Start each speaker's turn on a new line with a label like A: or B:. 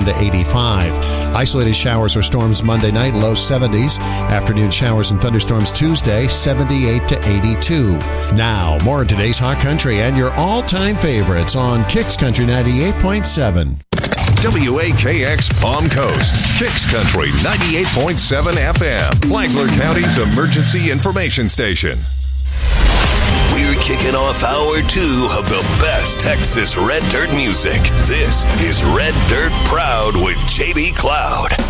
A: to 85. Isolated showers or storms Monday night, low 70s. Afternoon showers and thunderstorms Tuesday, 78 to 82. Now, more of today's Hot Country and your all-time favorites on Kicks Country 98.7.
B: WAKX Palm Coast, Kicks Country 98.7 FM, Flagler County's emergency information station.
C: We're kicking off hour 2 of the best Texas Red Dirt music. This is Red Dirt Proud with JB Cloud.